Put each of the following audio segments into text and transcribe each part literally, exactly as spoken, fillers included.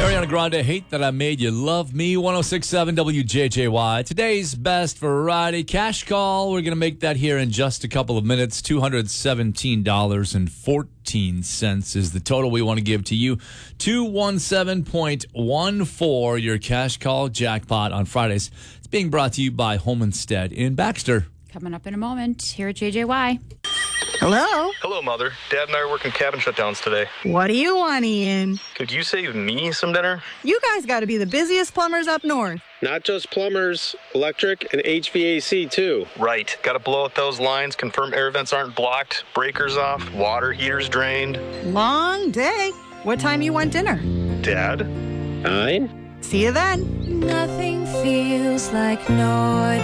Ariana Grande, Hate That I Made You Love Me, one oh six point seven W J J Y. Today's best variety cash call. We're going to make that here in just a couple of minutes. two hundred seventeen dollars and fourteen cents is the total we want to give to you. two one seven point one four, your cash call jackpot on Fridays. It's being brought to you by Home Instead in Baxter. Coming up in a moment here at J J Y. Hello? Hello, Mother. Dad and I are working cabin shutdowns today. What do you want, Ian? Could you save me some dinner? You guys got to be the busiest plumbers up north. Not just plumbers, electric and H V A C too. Right. Got to blow out those lines, confirm air vents aren't blocked, breakers off, water heaters drained. Long day. What time you want dinner? Dad? Nine? See you then. Nothing feels like Northern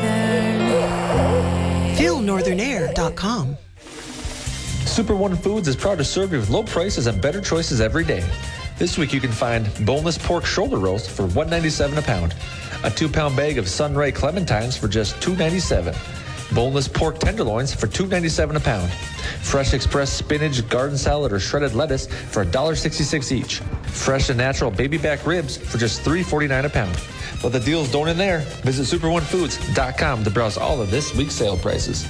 Air. feel northern air dot com. Super One Foods is proud to serve you with low prices and better choices every day. This week you can find boneless pork shoulder roast for one ninety-seven a pound, a two-pound bag of Sunray clementines for just two ninety-seven, boneless pork tenderloins for two ninety-seven a pound, fresh express spinach, garden salad, or shredded lettuce for one sixty-six each, fresh and natural baby back ribs for just three forty-nine a pound. But the deals don't end there. Visit super one foods dot com to browse all of this week's sale prices.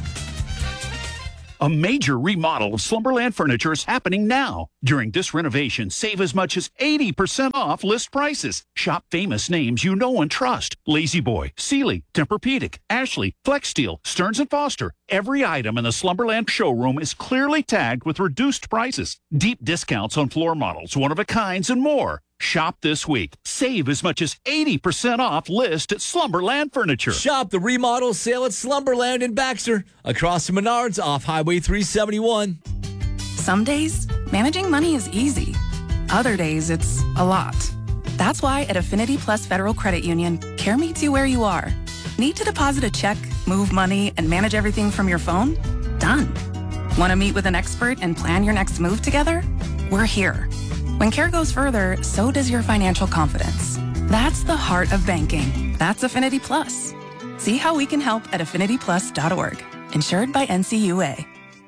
A major remodel of Slumberland Furniture is happening now. During this renovation, save as much as eighty percent off list prices. Shop famous names you know and trust. Lazy Boy, Sealy, Tempur-Pedic, Ashley, Flexsteel, Stearns and Foster. Every item in the Slumberland showroom is clearly tagged with reduced prices. Deep discounts on floor models, one-of-a-kinds, and more. Shop this week. Save as much as eighty percent off list at Slumberland Furniture. Shop the remodel sale at Slumberland in Baxter, across from Menards off Highway three seventy-one. Some days, managing money is easy. Other days, it's a lot. That's why at Affinity Plus Federal Credit Union, care meets you where you are. Need to deposit a check, move money, and manage everything from your phone? Done. Want to meet with an expert and plan your next move together? We're here. When care goes further, so does your financial confidence. That's the heart of banking. That's Affinity Plus. See how we can help at affinity plus dot org. Insured by N C U A.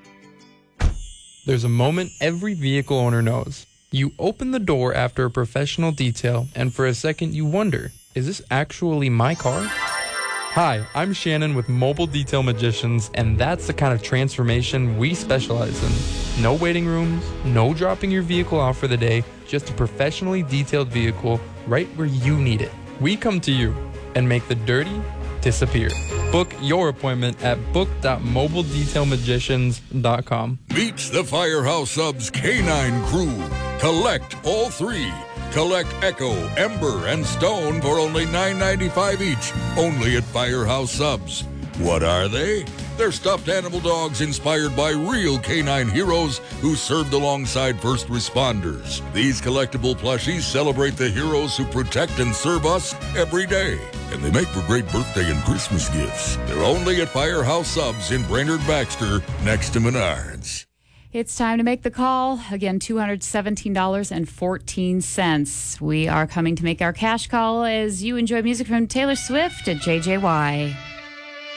There's a moment every vehicle owner knows. You open the door after a professional detail, and for a second you wonder, is this actually my car? Hi, I'm Shannon with Mobile Detail Magicians, and that's the kind of transformation we specialize in. No waiting rooms, no dropping your vehicle off for the day, just a professionally detailed vehicle right where you need it. We come to you and make the dirty disappear. Book your appointment at book dot mobile detail magicians dot com. Meet the Firehouse Subs Canine Crew. Collect all three. Collect Echo, Ember, and Stone for only nine ninety-five each, only at Firehouse Subs. What are they? They're stuffed animal dogs inspired by real canine heroes who served alongside first responders. These collectible plushies celebrate the heroes who protect and serve us every day. And they make for great birthday and Christmas gifts. They're only at Firehouse Subs in Brainerd Baxter, next to Menards. It's time to make the call. Again, two hundred seventeen dollars and fourteen cents. We are coming to make our cash call as you enjoy music from Taylor Swift at J J Y.